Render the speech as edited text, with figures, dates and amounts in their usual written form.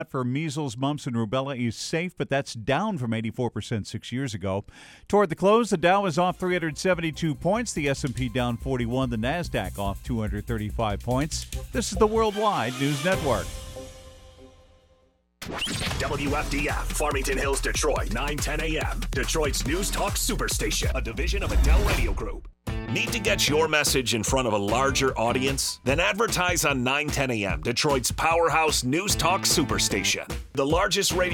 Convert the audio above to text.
for measles, mumps, and rubella is safe, but that's down from 84% 6 years ago. Toward the close, the Dow is off 372 points, the S&P down 41, the NASDAQ off 235 points. This is the Worldwide News Network. WFDF, Farmington Hills, Detroit, 9:10 a.m. Detroit's News Talk Superstation, a division of Adele Radio Group. Need to get your message in front of a larger audience? Then advertise on 9:10 a.m., Detroit's powerhouse News Talk Superstation, the largest radio